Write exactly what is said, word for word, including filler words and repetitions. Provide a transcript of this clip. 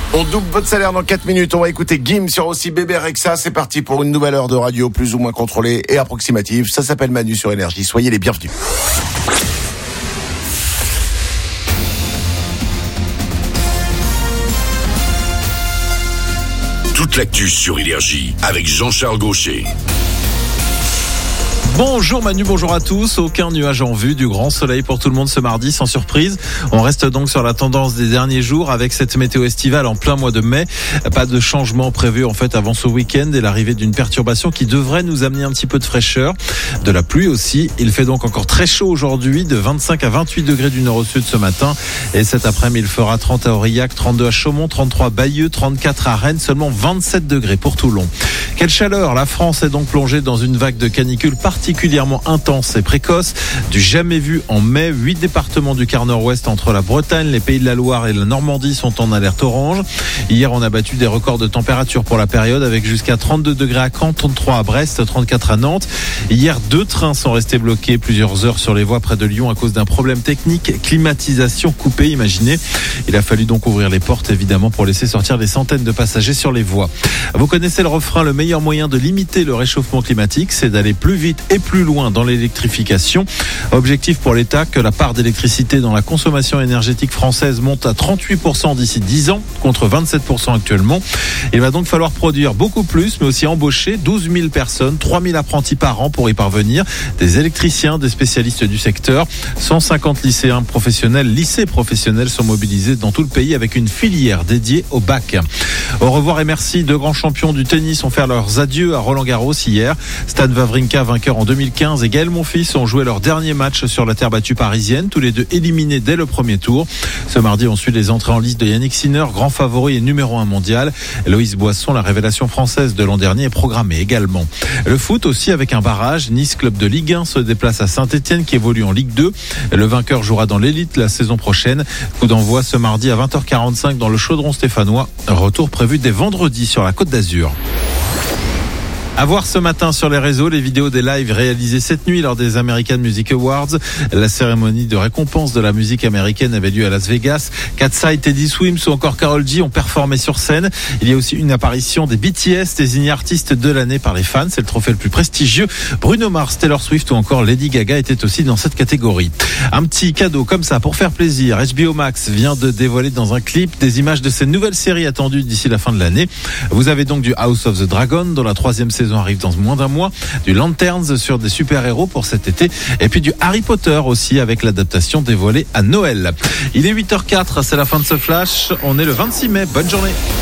On double votre salaire dans quatre minutes. On va écouter Gim sur aussi Bébé Rexa. C'est parti pour une nouvelle heure de radio plus ou moins contrôlée et approximative. Ça s'appelle Manu sur Énergie. Soyez les bienvenus. Toute l'actu sur Énergie avec Jean-Charles Gaucher. Bonjour Manu, bonjour à tous. Aucun nuage en vue, du grand soleil pour tout le monde ce mardi, sans surprise. On reste donc sur la tendance des derniers jours avec cette météo estivale en plein mois de mai. Pas de changement prévu en fait avant ce week-end et l'arrivée d'une perturbation qui devrait nous amener un petit peu de fraîcheur. De la pluie aussi. Il fait donc encore très chaud aujourd'hui, de vingt-cinq à vingt-huit degrés du nord au sud ce matin. Et cet après-midi, il fera trente à Aurillac, trente-deux à Chaumont, trente-trois à Bayeux, trente-quatre à Rennes, seulement vingt-sept degrés pour Toulon. Quelle chaleur! La France est donc plongée dans une vague de canicule particulièrement intense et précoce, du jamais vu en mai. Huit départements du quart nord-ouest entre la Bretagne, les Pays de la Loire et la Normandie sont en alerte orange. Hier, on a battu des records de température pour la période avec jusqu'à trente-deux degrés à Caen, trente-trois à Brest, trente-quatre à Nantes. Hier, deux trains sont restés bloqués plusieurs heures sur les voies près de Lyon à cause d'un problème technique, climatisation coupée, imaginez. Il a fallu donc ouvrir les portes évidemment pour laisser sortir des centaines de passagers sur les voies. Vous connaissez le refrain, le meilleur moyen de limiter le réchauffement climatique, c'est d'aller plus vite et plus loin dans l'électrification. Objectif pour l'État, que la part d'électricité dans la consommation énergétique française monte à trente-huit pour cent d'ici dix ans, contre vingt-sept pour cent actuellement. Il va donc falloir produire beaucoup plus, mais aussi embaucher douze mille personnes, trois mille apprentis par an pour y parvenir, des électriciens, des spécialistes du secteur. cent cinquante lycéens professionnels, lycées professionnels sont mobilisés dans tout le pays avec une filière dédiée au bac. Au revoir et merci, deux grands champions du tennis ont fait leurs adieux à Roland-Garros hier. Stan Wawrinka, vainqueur en deux mille quinze, et Gaël Monfils ont joué leur dernier match sur la terre battue parisienne, tous les deux éliminés dès le premier tour. Ce mardi, on suit les entrées en liste de Yannick Sinner, grand favori et numéro un mondial. Loïs Boisson, la révélation française de l'an dernier, est programmée également. Le foot aussi avec un barrage. Nice, club de Ligue un, se déplace à Saint-Etienne qui évolue en Ligue deux. Le vainqueur jouera dans l'élite la saison prochaine. Coup d'envoi ce mardi à vingt heures quarante-cinq dans le Chaudron stéphanois. Retour prévu dès vendredi sur la Côte d'Azur. À voir ce matin sur les réseaux les vidéos des lives réalisés cette nuit lors des American Music Awards. La cérémonie de récompense de la musique américaine avait lieu à Las Vegas. Katsai, Teddy Swims ou encore Karol G ont performé sur scène. Il y a aussi une apparition des B T S, désignés artistes de l'année par les fans. C'est le trophée le plus prestigieux. Bruno Mars, Taylor Swift ou encore Lady Gaga étaient aussi dans cette catégorie. Un petit cadeau comme ça pour faire plaisir. H B O Max vient de dévoiler dans un clip des images de ses nouvelles séries attendues d'ici la fin de l'année. Vous avez donc du House of the Dragon dont la troisième saison arrive dans moins d'un mois, du Lanterns sur des super-héros pour cet été, et puis du Harry Potter aussi avec l'adaptation dévoilée à Noël. Il est huit heures zéro quatre, c'est la fin de ce flash. On est le vingt-six mai. Bonne journée.